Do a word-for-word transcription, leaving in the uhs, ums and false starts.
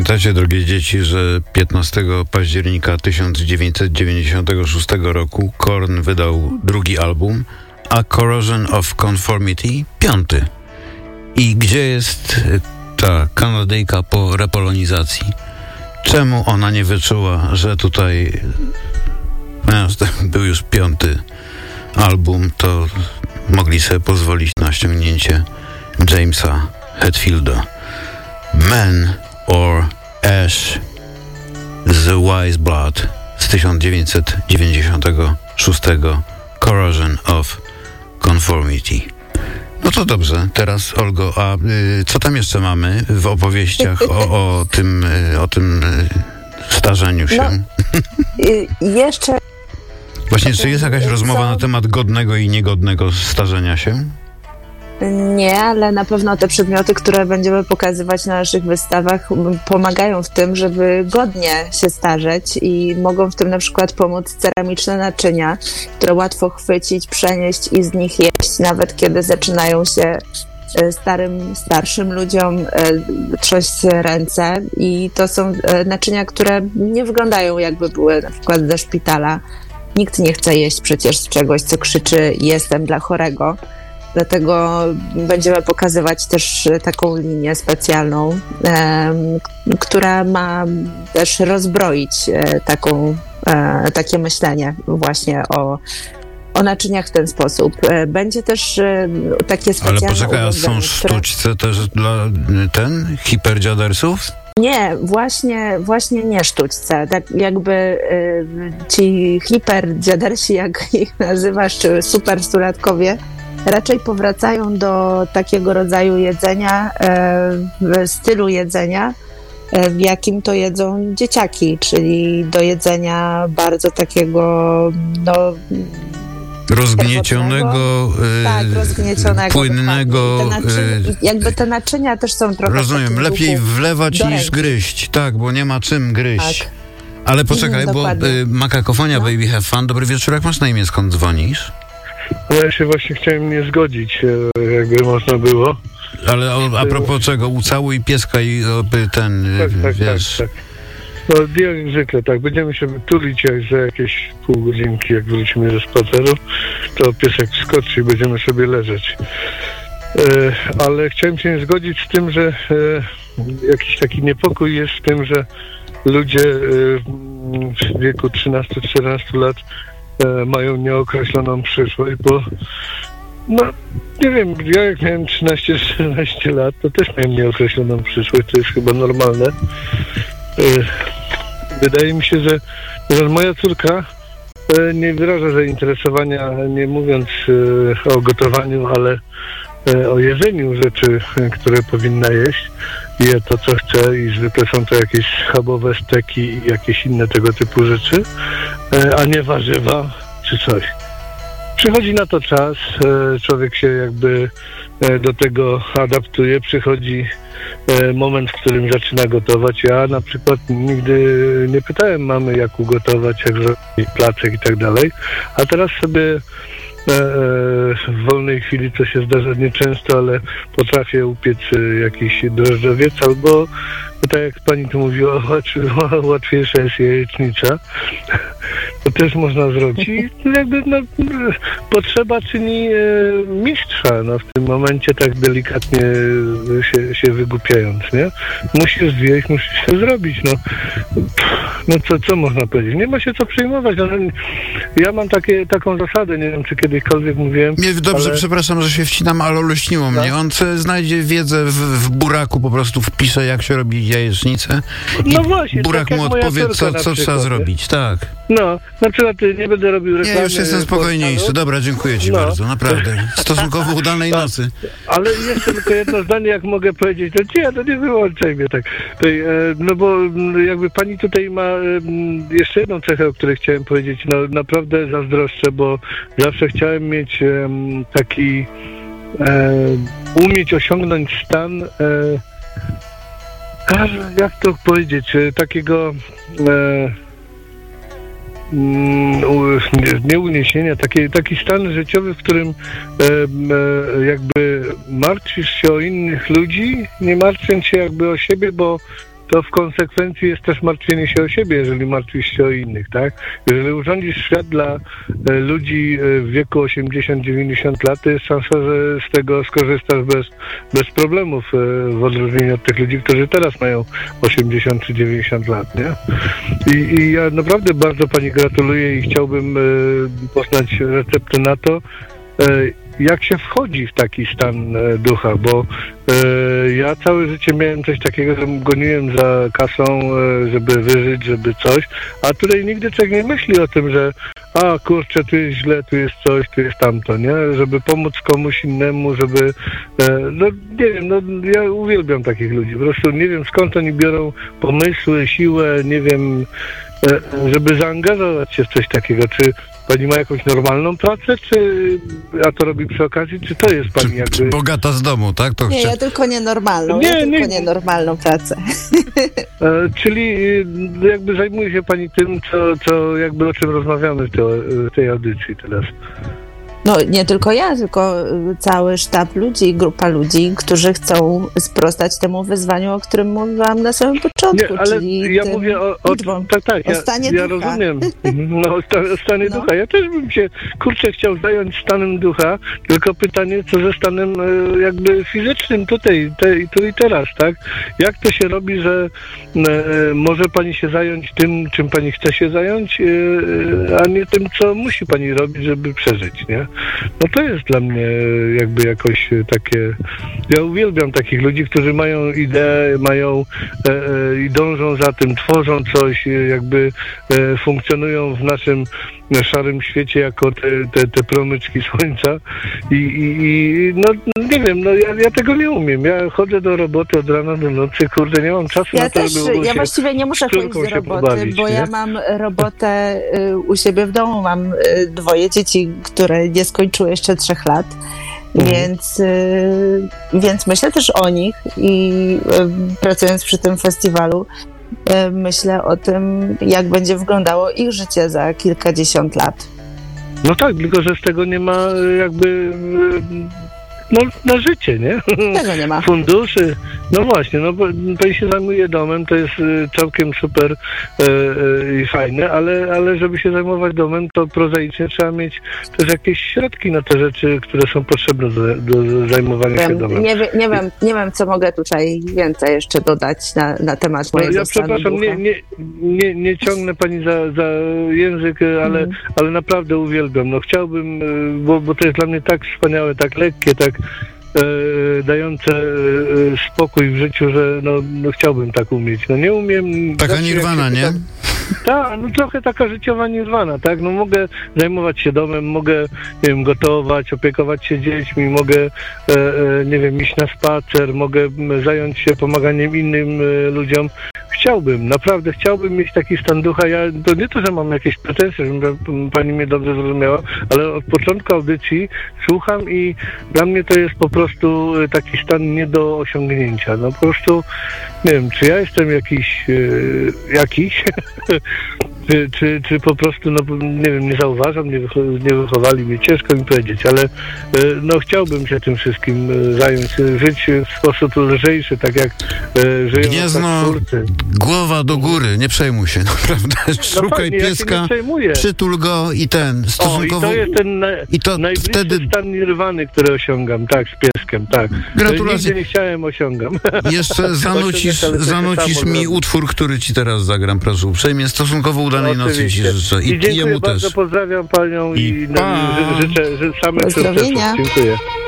Pamiętacie, drogie dzieci, że piętnastego października tysiąc dziewięćset dziewięćdziesiątego szóstego roku Korn wydał drugi album, A Corrosion of Conformity, piąty. I gdzie jest ta Kanadyjka po repolonizacji? Czemu ona nie wyczuła, że tutaj, ponieważ to był już piąty album, to mogli sobie pozwolić na ściągnięcie Jamesa Hetfielda. Man or Ash The Wise Blood z tysiąc dziewięćset dziewięćdziesiątego szóstego, Corrosion of Conformity. No to dobrze, teraz Olgo, a y, co tam jeszcze mamy w opowieściach o, o tym, y, o tym y, starzeniu się? No, y, jeszcze... Właśnie, czy jest jakaś co? rozmowa na temat godnego i niegodnego starzenia się? Nie, ale na pewno te przedmioty, które będziemy pokazywać na naszych wystawach, pomagają w tym, żeby godnie się starzeć i mogą w tym na przykład pomóc ceramiczne naczynia, które łatwo chwycić, przenieść i z nich jeść, nawet kiedy zaczynają się starym, starszym ludziom trząść ręce. I to są naczynia, które nie wyglądają, jakby były na przykład ze szpitala. Nikt nie chce jeść przecież z czegoś, co krzyczy "jestem" dla chorego. Dlatego będziemy pokazywać też taką linię specjalną, e, która ma też rozbroić e, taką, e, takie myślenie właśnie o, o naczyniach w ten sposób. E, będzie też e, takie specjalne... Ale poczekaj, a są które... sztućce też dla ten hiperdziadersów? Nie, właśnie, właśnie nie sztućce. Tak jakby y, ci hiperdziadersi, jak ich nazywasz, czy super stulatkowie, raczej powracają do takiego rodzaju jedzenia, w stylu jedzenia, w jakim to jedzą dzieciaki, czyli do jedzenia bardzo takiego, no... Rozgniecionego, e, tak, rozgniecionego, płynnego... Te naczynia, jakby te naczynia też są trochę... Rozumiem, lepiej wlewać niż ręki. Gryźć, tak, bo nie ma czym gryźć. Tak. Ale poczekaj, bo y, Makakofonia, no. Baby Have Fun, dobry wieczór, jak masz na imię, skąd dzwonisz? No ja się właśnie chciałem nie zgodzić, jakby można było. Ale o, a propos czego? Ucałuj pieska i ten, tak, tak, wiesz... Tak, tak. No jak zwykle, tak. Będziemy się tulić jak za jakieś pół godzinki, jak wrócimy ze spaceru, to piesek wskoczy i będziemy sobie leżeć. E, ale chciałem się nie zgodzić z tym, że e, jakiś taki niepokój jest w tym, że ludzie e, w wieku trzynastu czternastu lat mają nieokreśloną przyszłość, bo no, nie wiem, ja jak miałem trzynaście czternaście lat, to też miałem nieokreśloną przyszłość, to jest chyba normalne. Wydaje mi się, że, że moja córka nie wyraża zainteresowania, nie mówiąc o gotowaniu, ale o jedzeniu rzeczy, które powinna jeść. Je to, co chce i zwykle są to jakieś schabowe steki i jakieś inne tego typu rzeczy, a nie warzywa czy coś. Przychodzi na to czas, człowiek się jakby do tego adaptuje, przychodzi moment, w którym zaczyna gotować. Ja na przykład nigdy nie pytałem mamy, jak ugotować, jak zrobić placek i tak dalej, a teraz sobie w wolnej chwili, co się zdarza nieczęsto, ale potrafię upiec jakiś drożdżowiec albo, tak jak pani tu mówiła, łatwiejsza jest jajecznica. To też można zrobić i jakby no, potrzeba czyni e, mistrza, no w tym momencie tak delikatnie się, się wygłupiając, nie? Musisz zjeść, musisz się zrobić, no. No co, co można powiedzieć? Nie ma się co przejmować. No, ja mam takie, taką zasadę, nie wiem, czy kiedykolwiek mówiłem. Nie, dobrze, ale... przepraszam, że się wcinam, ale olśniło no. mnie. On znajdzie wiedzę w, w buraku, po prostu wpisze, jak się robi jajecznicę i no właśnie, burak tak mu odpowie, co, co trzeba zrobić, tak. No, na przykład nie będę robił reklamy. Nie, już jestem spokojniejszy. Dobra, dziękuję ci no. bardzo, naprawdę. Stosunkowo udanej nocy. Ale jeszcze tylko jedno zdanie, jak mogę powiedzieć, to nie, to nie wyłączaj mnie tak. No bo jakby pani tutaj ma jeszcze jedną cechę, o której chciałem powiedzieć. No naprawdę zazdroszczę, bo zawsze chciałem mieć taki, umieć osiągnąć stan, jak to powiedzieć, takiego nie uniesienia, taki, taki stan życiowy, w którym e, e, jakby martwisz się o innych ludzi, nie martwiąc się jakby o siebie, bo to w konsekwencji jest też martwienie się o siebie, jeżeli martwisz się o innych, tak? Jeżeli urządzisz świat dla e, ludzi e, w wieku osiemdziesiąt dziewięćdziesiąt lat, to jest szansa, że z tego skorzystasz bez, bez problemów, e, w odróżnieniu od tych ludzi, którzy teraz mają osiemdziesiąt czy dziewięćdziesiąt lat, nie? I, i ja naprawdę bardzo pani gratuluję i chciałbym e, poznać receptę na to, e, jak się wchodzi w taki stan e, ducha, bo e, ja całe życie miałem coś takiego, że goniłem za kasą, e, żeby wyżyć, żeby coś, a tutaj nigdy człowiek nie myśli o tym, że a kurczę, tu jest źle, tu jest coś, tu jest tamto, nie? Żeby pomóc komuś innemu, żeby, e, no nie wiem, no ja uwielbiam takich ludzi, po prostu nie wiem skąd oni biorą pomysły, siłę, nie wiem, e, żeby zaangażować się w coś takiego, czy pani ma jakąś normalną pracę, czy a to robi przy okazji, czy to jest pani czy, jakby... czy bogata z domu, tak? To Nie, chcia... ja tylko nienormalną, Nie, ja tylko nie. nienormalną pracę. E, czyli e, jakby zajmuje się pani tym, co, co jakby o czym rozmawiamy w, te, w tej audycji teraz. No nie tylko ja, tylko cały sztab ludzi, grupa ludzi, którzy chcą sprostać temu wyzwaniu, o którym mówiłam na samym początku, Nie, ale czyli ja tym mówię o, o liczbom, tak, tak, o ja, stanie ja ducha. rozumiem. No, o, sta, o stanie No. ducha. Ja też bym się, kurczę, chciał zająć stanem ducha, tylko pytanie, co ze stanem e, jakby fizycznym tutaj, te, tu i teraz, tak? Jak to się robi, że e, może pani się zająć tym, czym pani chce się zająć, e, a nie tym, co musi pani robić, żeby przeżyć, nie? No to jest dla mnie jakby jakoś takie... Ja uwielbiam takich ludzi, którzy mają ideę, mają e, e, i dążą za tym, tworzą coś, e, jakby e, funkcjonują w naszym szarym świecie jako te, te, te promyczki słońca i, i, i no nie wiem, no ja, ja tego nie umiem. Ja chodzę do roboty od rana do nocy, kurde, nie mam czasu Ja na to, też, żeby ja się właściwie nie muszę z córką chodzić do się roboty, pobawić, bo nie? ja mam robotę y, u siebie w domu, mam y, dwoje dzieci, które nie skończyły jeszcze trzech lat, Mhm. więc, y, więc myślę też o nich i y, pracując przy tym festiwalu, y, myślę o tym, jak będzie wyglądało ich życie za kilkadziesiąt lat. No tak, tylko że z tego nie ma e, jakby e, no, na życie, nie? Tego nie ma. Funduszy. No właśnie, no bo pani się zajmuje domem, to jest e, całkiem super e, e, i fajne, ale, ale żeby się zajmować domem, to prozaicznie trzeba mieć też jakieś środki na te rzeczy, które są potrzebne do, do zajmowania się Wiem, domem. nie, wie- nie, wiem, nie wiem, co mogę tutaj więcej jeszcze dodać na, na temat No, mojego ja stanu przepraszam, ducha. nie, nie, nie, nie ciągnę pani za, za język, ale, Mhm. ale naprawdę uwielbiam. No chciałbym, y, bo, bo to jest dla mnie tak wspaniałe, tak lekkie, tak e, dające e, spokój w życiu, że no, no chciałbym tak umieć. No nie umiem... Taka zawsze jak nirwana, się nie? pytam- Tak, no trochę taka życiowa nirwana, tak? No mogę zajmować się domem, mogę, nie wiem, gotować, opiekować się dziećmi, mogę, e, e, nie wiem, iść na spacer, mogę m, zająć się pomaganiem innym e, ludziom. Chciałbym, naprawdę chciałbym mieć taki stan ducha. Ja to nie to, że mam jakieś pretensje, żeby m, pani mnie dobrze zrozumiała, ale od początku audycji słucham i dla mnie to jest po prostu e, taki stan nie do osiągnięcia. No po prostu, nie wiem, czy ja jestem jakiś, e, jakiś, Czy, czy, czy po prostu, no nie wiem, nie zauważam, nie, wycho- nie wychowali mnie, ciężko mi powiedzieć, ale e, no chciałbym się tym wszystkim e, zająć, e, żyć w sposób lżejszy, tak jak e, żyją Gniezno, twórcy. głowa do góry, nie przejmuj się, naprawdę. Szukaj fajnie, ja się pieska, nie przejmuję. przytul go i ten, O, i stosunkowo... to jest ten na, i to najbliższy wtedy- stan nirwany, który osiągam, tak, z pieskiem, tak. Gratulacje. Nigdy nie chciałem, osiągam. Jeszcze zanucisz, ale to się zanucisz samo mi robi. utwór, który ci teraz zagram, proszę uprzejmie. Stosunkowo udanej nocy ci Oczywiście. życzę. I I, dziękuję jemu bardzo, też. pozdrawiam panią i, I i pa. ży- życzę, życzę samych Pozdrowienia. sukcesów. Dziękuję.